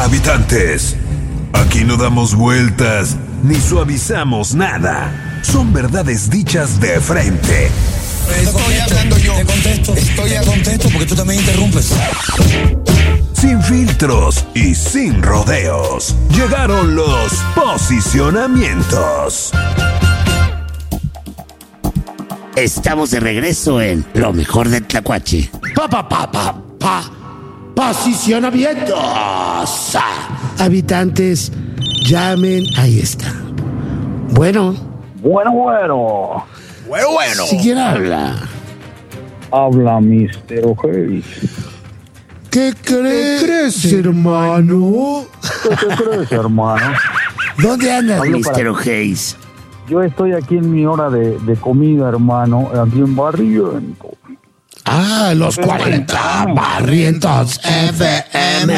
Habitantes, aquí no damos vueltas ni suavizamos nada. Son verdades dichas de frente. Estoy hablando yo. Te contesto. Estoy a contesto porque tú también interrumpes. Sin filtros y sin rodeos. Llegaron los posicionamientos. Estamos de regreso en lo mejor de Tlacuache. Posicionamientos. Habitantes, llamen. Ahí está. Bueno. Bueno. Si quién habla. Habla Mr. O'Hare. ¿Qué crees, hermano? ¿Qué crees, hermano? ¿Dónde andas, Mr. O'Hare? Yo estoy aquí en mi hora de comida, hermano, aquí en Barrientos. Ah, los 40 Barrientos FM.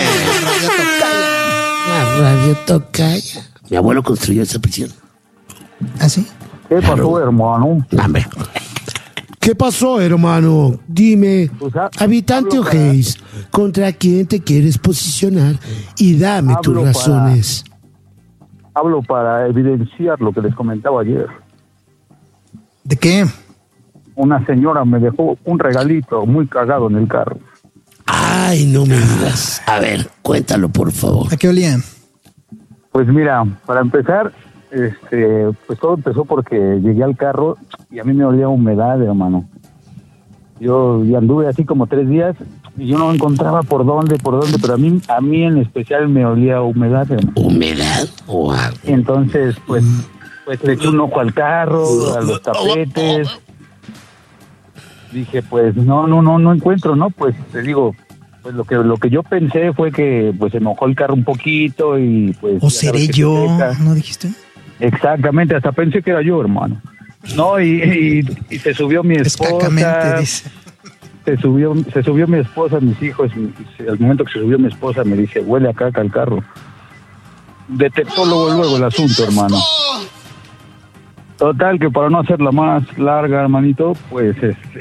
La radio Tocaya. Mi abuelo construyó esa prisión. ¿Ah, sí? ¿Qué pasó, hermano? Hombre. ¿Qué pasó, hermano? Dime, Pues, habitante hablo para- O'Hare, ¿contra quién te quieres posicionar? Y dame tus Hablo razones. Hablo para evidenciar lo que les comentaba ayer. ¿De qué? Una señora me dejó un regalito muy cagado en el carro. Ay, no me digas. A ver, cuéntalo, por favor. ¿A qué olían? Pues mira, para empezar, pues todo empezó porque llegué al carro y a mí me olía humedad, hermano. Yo ya anduve así como 3 días y yo no encontraba por dónde, pero a mí en especial me olía humedad, hermano. ¿Humedad o agua? Entonces, pues le eché un ojo al carro, a los tapetes. Dije, pues no encuentro, ¿no? Pues te digo, pues lo que yo pensé fue que pues se mojó el carro un poquito y pues... ¿O ya sabes seré que yo? se seca. ¿No dijiste? Exactamente, hasta pensé que era yo, hermano. No, y se subió mi esposa. Escacamente, dice. Se subió mi esposa, mis hijos. Al momento que se subió mi esposa me dice, huele a caca el carro. Detectó luego el asunto, hermano. Total, que para no hacerla más larga, hermanito, pues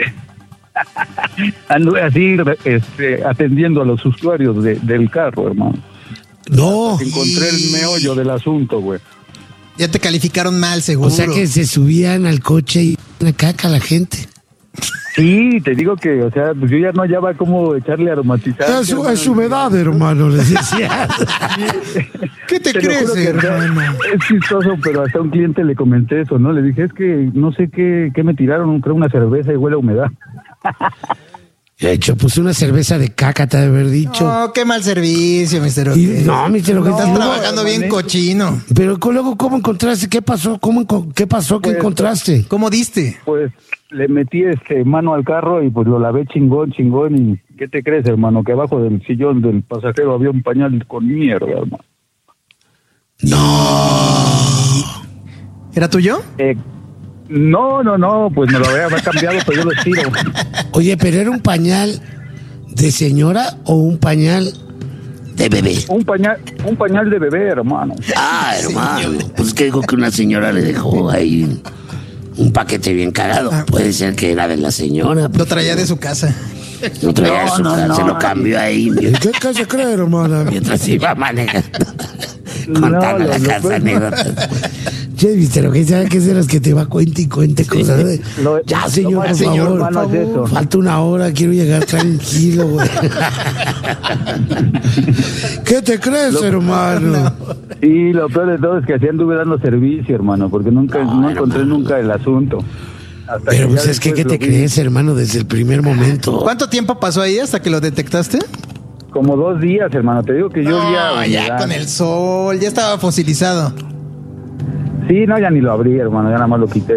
anduve así atendiendo a los usuarios del carro, hermano. No. Encontré el meollo del asunto, güey. Ya te calificaron mal, seguro. O sea que se subían al coche y la caca a la gente. Sí, te digo que, o sea, pues yo ya no hallaba cómo echarle aromatizante. Es humedad, hermano, les decía. ¿Qué te Te lo crees, juro que, o sea, hermano? es chistoso, pero hasta a un cliente le comenté eso, ¿no? Le dije, es que no sé qué me tiraron, creo una cerveza y huele a humedad. De hecho, pues una cerveza de caca te ha de haber dicho. No, qué mal servicio, Mr. Y- O'Hare. no, Mr. O'Hare, Estás no, trabajando bien cochino. Pero luego, ¿cómo encontraste? ¿Qué pasó? ¿Qué pasó? ¿Qué Pues, encontraste? ¿Cómo diste? Pues le metí mano al carro y pues lo lavé chingón, y ¿qué te crees, hermano? Que abajo del sillón del pasajero había un pañal con mierda, hermano. ¿Era tuyo? No, pues me lo había cambiado, pero yo lo tiro. Oye, ¿pero era un pañal de señora o un pañal De bebé. Un pañal de bebé, hermano. Ah, hermano. Pues que dijo que una señora le dejó ahí un paquete bien cagado. Puede ser que era de la señora. Lo traía de su casa. Lo traía de su casa, se lo cambió ahí ¿Qué se cree, hermana? mientras iba manejando. Contando la casa anécdotas. Che, Mr. O'Hare, ¿sabes qué es de los que te va cuente y cuente cosas? Ya, señor, por señor, favor. hermano, es eso. Falta una hora, quiero llegar tranquilo, güey. ¿Qué te crees, hermano? Y lo peor de todo es que así anduve dando servicio, hermano, porque no encontré nunca el asunto. Hasta Pero que pues ya es que, ¿qué después te lo vi. crees, hermano? Desde el primer momento. ¿Cuánto tiempo pasó ahí hasta que lo detectaste? Como 2 días, hermano. Te digo que yo No, ya con el sol, ya estaba fosilizado. Sí, no, ya ni lo abrí, hermano. Ya nada más lo quité.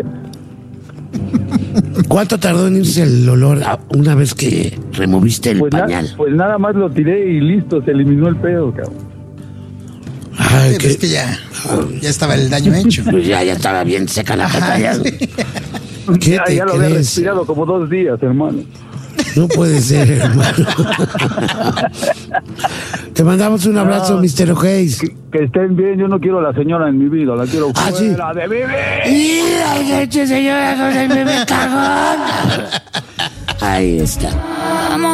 ¿Cuánto tardó en irse el olor una vez que Removiste el Pues, pañal. pues nada más lo tiré y listo, se eliminó el pedo, cabrón. Ay, Es que ya estaba el daño hecho. Pues ya estaba bien seca la Ajá, pantalla. sí. ¿Qué Ya, te ya lo había crees? respirado como 2 días, hermano. No puede ser, hermano. Te mandamos un abrazo, Mr. O'Hare. Que estén bien, yo no quiero a la señora en mi vida, la quiero Ah, sí. fuera de bebé. ¡Y la leche, señora, con el bebé cagón! Ahí está.